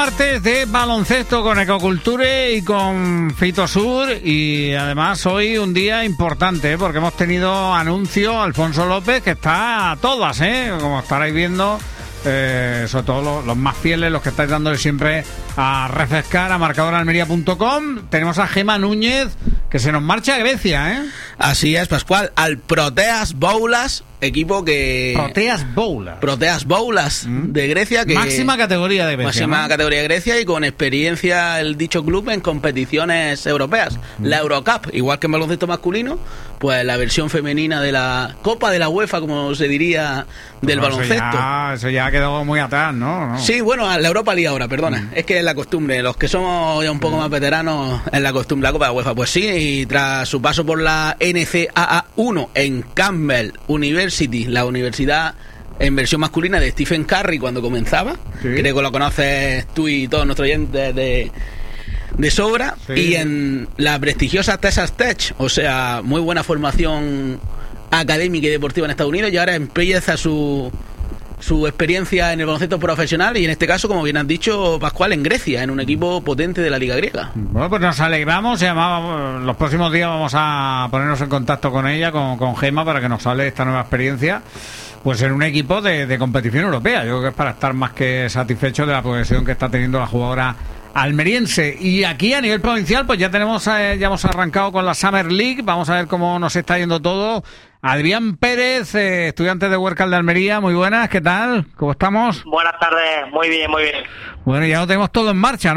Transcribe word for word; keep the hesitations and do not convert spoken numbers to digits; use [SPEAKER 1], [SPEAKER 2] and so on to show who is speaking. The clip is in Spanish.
[SPEAKER 1] Martes de baloncesto con Ecoculture y con Fitosur, y además hoy un día importante, ¿eh? Porque hemos tenido anuncio Alfonso López, que está a todas, ¿eh? Como estaréis viendo, eh, sobre todo los, los más fieles, los que estáis dándole siempre a refrescar a marcador almería punto com. Tenemos a Gemma Núñez, que se nos marcha a Grecia, ¿eh?
[SPEAKER 2] Así es, Pascual, al Proteas Boulas, equipo que...
[SPEAKER 1] Proteas Boulas.
[SPEAKER 2] Proteas Boulas ¿Mm? de Grecia. Que
[SPEAKER 1] máxima categoría de Grecia.
[SPEAKER 2] Máxima
[SPEAKER 1] ¿no?
[SPEAKER 2] categoría de Grecia y con experiencia el dicho club en competiciones europeas. ¿Mm? La Eurocup, igual que en baloncesto masculino, pues la versión femenina de la Copa de la UEFA, como se diría, del
[SPEAKER 1] bueno,
[SPEAKER 2] baloncesto.
[SPEAKER 1] Eso ya, eso ya quedó muy atrás, ¿no? ¿no?
[SPEAKER 2] Sí, bueno, la Europa League ahora, perdona. ¿Mm? Es que es la costumbre. Los que somos ya un poco ¿Mm? más veteranos, es la costumbre. La Copa de la UEFA, pues sí, y tras su paso por la N C A A uno en Campbell University, la universidad en versión masculina de Stephen Curry cuando comenzaba, sí. Creo que lo conoces tú y todos nuestros oyentes de, de sobra, sí. Y en la prestigiosa Texas Tech, o sea, muy buena formación académica y deportiva en Estados Unidos, y ahora empieza su su experiencia en el baloncesto profesional, y en este caso, como bien has dicho, Pascual, en Grecia, en un equipo potente de la Liga Griega.
[SPEAKER 1] Bueno, pues nos alegramos, y además los próximos días vamos a ponernos en contacto con ella, con, con Gemma, para que nos hable de esta nueva experiencia, pues en un equipo de, de competición europea. Yo creo que es para estar más que satisfecho de la progresión que está teniendo la jugadora almeriense. Y aquí a nivel provincial, pues ya tenemos eh, ya hemos arrancado con la Summer League. Vamos a ver cómo nos está yendo todo. Adrián Pérez, eh, estudiante de Huércal de Almería, muy buenas, ¿qué tal? ¿Cómo estamos?
[SPEAKER 3] Buenas tardes, muy bien, muy bien.
[SPEAKER 1] Bueno, ya lo tenemos todo en marcha, ¿no?